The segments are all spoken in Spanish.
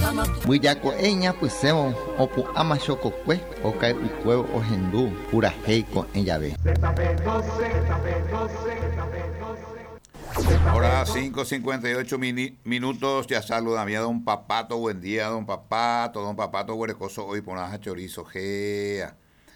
Buyako eña pusemos opu ama chococue o cae huevo o hendú pura heico en llave. Ahora 5:58 minutos, ya saluda a mí a don Papato, buen día don Papato Huerecoso, hoy ponaja chorizo, gea.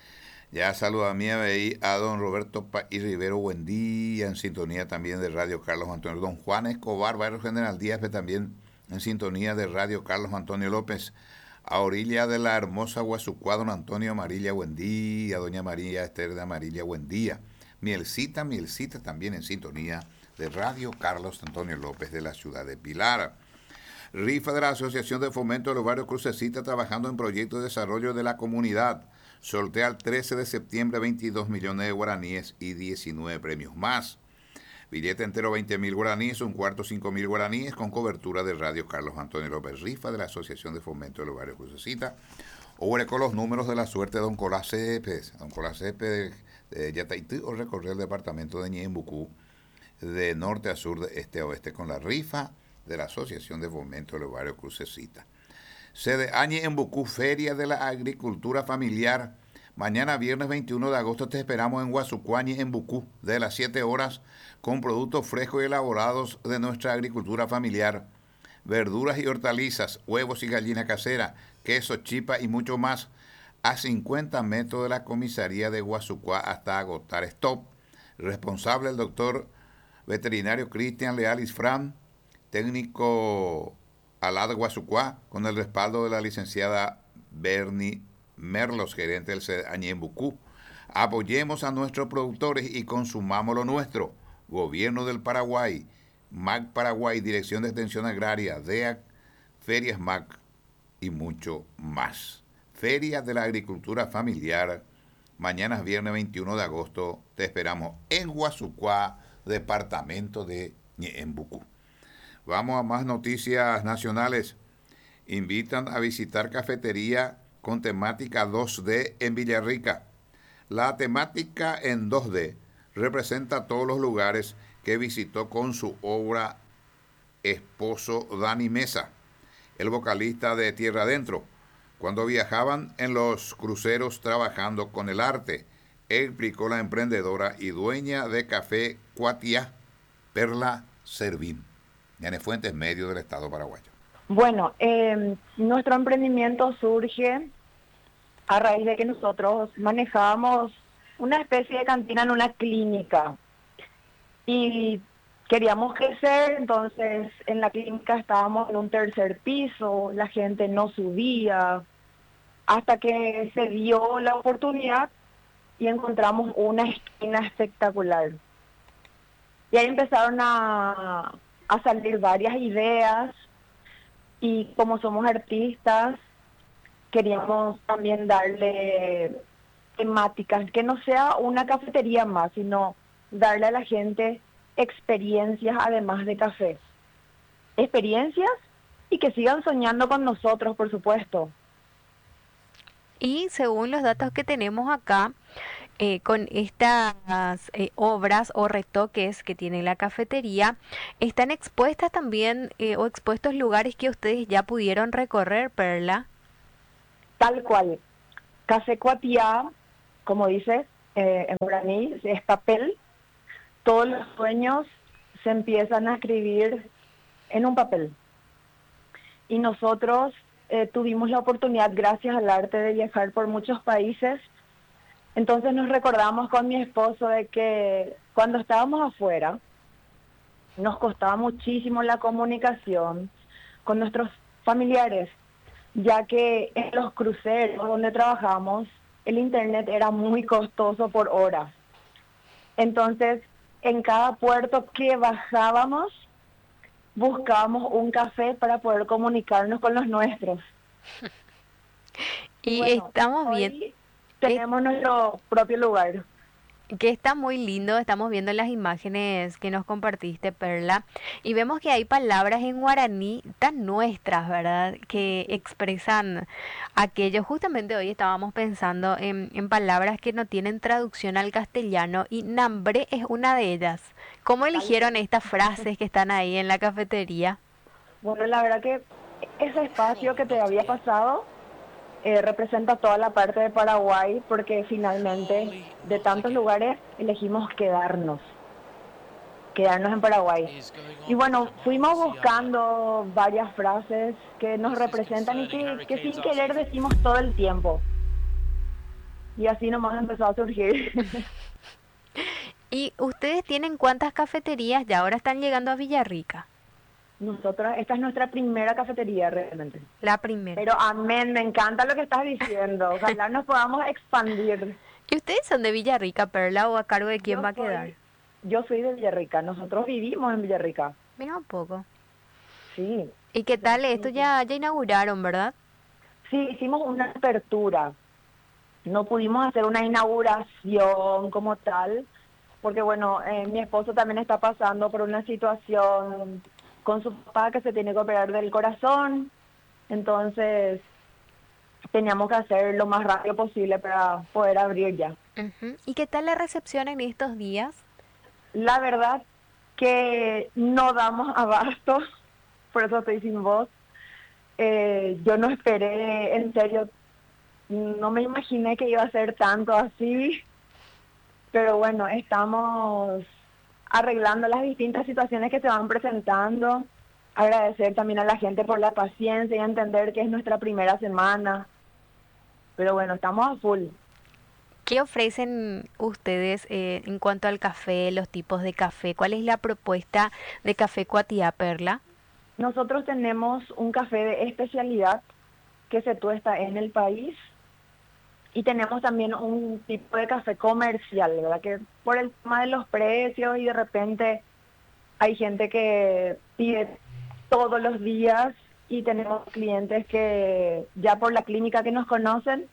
Ya saluda a mí a don Roberto y Rivero, buen día, en sintonía también de Radio Carlos Antonio, don Juan Escobar, Barrio General Díaz, también en sintonía de Radio Carlos Antonio López, a orilla de la hermosa Guasucuá, don Antonio Amarilla, buen día, doña María Esther de Amarilla, buen día, Mielcita también en sintonía de Radio Carlos Antonio López de la ciudad de Pilar. Rifa de la Asociación de Fomento de los Barrios Crucecita trabajando en proyectos de desarrollo de la comunidad. Sortea el 13 de septiembre 22 millones de guaraníes y 19 premios más. Billete entero 20.000 guaraníes, un cuarto 5.000 guaraníes con cobertura de Radio Carlos Antonio López. Rifa de la Asociación de Fomento de los Barrios Crucecita. Obre con los números de la suerte de don Colás Cepes. Don Colás Cepes de Yataití o recorrer el departamento de Ñembucú de norte a sur, de este a oeste, con la rifa de la Asociación de Fomento de los Barrios Crucecita. Sede Añe en Bucú, Feria de la Agricultura Familiar. Mañana viernes 21 de agosto te esperamos en Guasucuañe en Bucú, de las 7 horas, con productos frescos y elaborados de nuestra agricultura familiar. Verduras y hortalizas, huevos y gallina casera, queso, chipa y mucho más. A 50 metros de la comisaría de Guasucuá hasta agotar stop. Responsable el doctor veterinario Cristian Leal Isfran, técnico Alad Guasucuá, con el respaldo de la licenciada Bernie Merlos, gerente del Añembucú. Apoyemos a nuestros productores y consumamos lo nuestro. Gobierno del Paraguay, MAC Paraguay, Dirección de Extensión Agraria, DEAC, Ferias MAC y mucho más. Feria de la Agricultura Familiar, mañana viernes 21 de agosto, te esperamos en Guasucuá, departamento de Ñembucú. Vamos a más noticias nacionales. Invitan a visitar cafetería con temática 2D en Villarrica. La temática en 2D representa todos los lugares que visitó con su obra esposo Dani Mesa, el vocalista de Tierra Adentro, cuando viajaban en los cruceros trabajando con el arte, explicó la emprendedora y dueña de Café Cuatiá, Perla Servín, en Fuentes Medio del estado paraguayo. Bueno, nuestro emprendimiento surge a raíz de que nosotros manejábamos una especie de cantina en una clínica y queríamos crecer, entonces en la clínica estábamos en un tercer piso, la gente no subía, hasta que se dio la oportunidad y encontramos una esquina espectacular. Y ahí empezaron a salir varias ideas y como somos artistas, queríamos también darle temáticas, que no sea una cafetería más, sino darle a la gente experiencias además de café. Experiencias y que sigan soñando con nosotros, por supuesto. Y según los datos que tenemos acá, con estas obras o retoques que tiene la cafetería, están expuestas también o expuestos lugares que ustedes ya pudieron recorrer, Perla. Tal cual. Café Cuatiá, como dices, en guaraní, es papel. Todos los sueños se empiezan a escribir en un papel. Y nosotros tuvimos la oportunidad, gracias al arte, de viajar por muchos países. Entonces nos recordamos con mi esposo de que cuando estábamos afuera, nos costaba muchísimo la comunicación con nuestros familiares, ya que en los cruceros donde trabajamos, el internet era muy costoso por hora. Entonces, en cada puerto que bajábamos, buscábamos un café para poder comunicarnos con los nuestros. Y bueno, estamos bien. Tenemos nuestro propio lugar. Que está muy lindo, estamos viendo las imágenes que nos compartiste, Perla, y vemos que hay palabras en guaraní tan nuestras, ¿verdad? Que expresan aquello. Justamente hoy estábamos pensando en palabras que no tienen traducción al castellano y nambre es una de ellas. ¿Cómo eligieron estas frases que están ahí en la cafetería? Bueno, la verdad que ese espacio que te había pasado representa toda la parte de Paraguay, porque finalmente de tantos lugares elegimos quedarnos en Paraguay. Y bueno, fuimos buscando varias frases que nos representan y que sin querer decimos todo el tiempo. Y así nomás empezó a surgir. ¿Y ustedes tienen cuántas cafeterías ya ahora están llegando a Villarrica? Nosotras, esta es nuestra primera cafetería realmente. La primera. Pero amén, me encanta lo que estás diciendo. Ojalá nos podamos expandir. ¿Y ustedes son de Villarrica, Perla, o a cargo de quién va a quedar? Yo soy de Villarrica, nosotros vivimos en Villarrica. Mira un poco. Sí. ¿Y qué tal? Esto ya inauguraron, ¿verdad? Sí, hicimos una apertura. No pudimos hacer una inauguración como tal, porque bueno, mi esposo también está pasando por una situación con su papá que se tiene que operar del corazón, entonces teníamos que hacer lo más rápido posible para poder abrir ya. Uh-huh. ¿Y qué tal la recepción en estos días? La verdad que no damos abasto, por eso estoy sin voz. Yo no esperé, en serio, no me imaginé que iba a ser tanto así, pero bueno, estamos arreglando las distintas situaciones que se van presentando. Agradecer también a la gente por la paciencia y entender que es nuestra primera semana. Pero bueno, estamos a full. ¿Qué ofrecen ustedes en cuanto al café, los tipos de café? ¿Cuál es la propuesta de Café Cuatiá, Perla? Nosotros tenemos un café de especialidad que se tuesta en el país. Y tenemos también un tipo de café comercial, ¿verdad? Que por el tema de los precios y de repente hay gente que pide todos los días y tenemos clientes que ya por la clínica que nos conocen,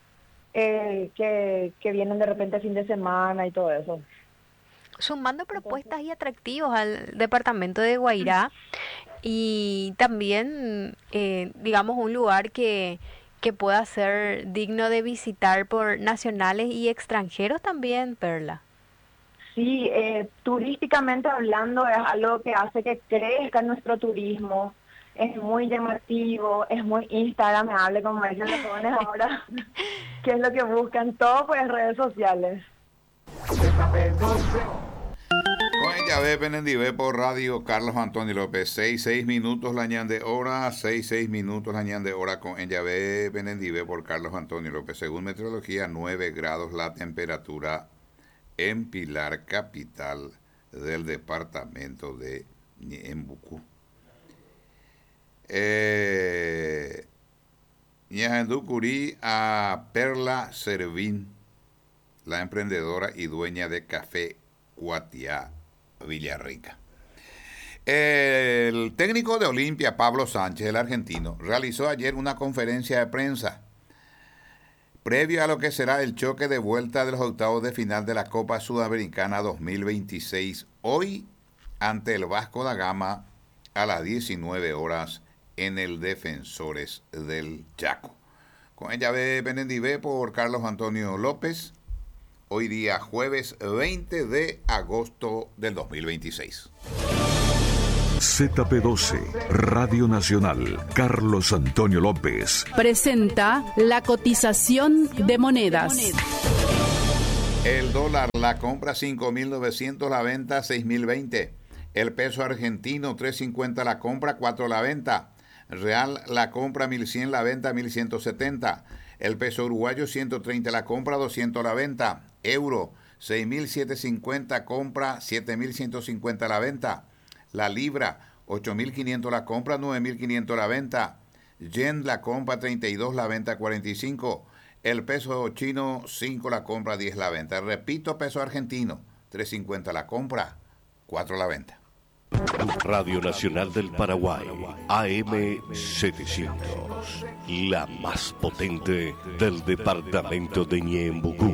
que vienen de repente fin de semana y todo eso. Sumando propuestas y atractivos al departamento de Guairá y también, digamos, un lugar que pueda ser digno de visitar por nacionales y extranjeros también, Perla. Sí, turísticamente hablando es algo que hace que crezca nuestro turismo. Es muy llamativo, es muy instagramable, como dicen los jóvenes ahora, que es lo que buscan todo por las redes sociales. Con Llave Penendivé por Radio Carlos Antonio López. 6 minutos la ñan de hora, 6 minutos la ñan de hora con Llave Penendivé por Carlos Antonio López. Según meteorología, 9 grados la temperatura en Pilar, capital del departamento de Ñembucú. Ñajenducurí a Perla Servín, la emprendedora y dueña de Café Cuatiá, Villarrica. El técnico de Olimpia, Pablo Sánchez, el argentino, realizó ayer una conferencia de prensa previo a lo que será el choque de vuelta de los octavos de final de la Copa Sudamericana 2026, hoy ante el Vasco da Gama a las 19 horas en el Defensores del Chaco. Con ella ve Penendivé por Carlos Antonio López. Hoy día jueves 20 de agosto del 2026. ZP12, Radio Nacional, Carlos Antonio López. Presenta la cotización de monedas. El dólar, la compra 5.900, la venta 6.020. El peso argentino 3.50 la compra, 4 la venta. Real, la compra 1.100, la venta 1.170. El peso uruguayo 130 la compra, 200 la venta. Euro 6.750 compra, 7.150 la venta. La libra 8.500 la compra, 9.500 la venta. Yen la compra 32, la venta 45. El peso chino 5 la compra, 10 la venta. Repito, peso argentino 3.50 la compra, 4 la venta. Radio Nacional del Paraguay, AM 700, la más potente del departamento de Ñembucú.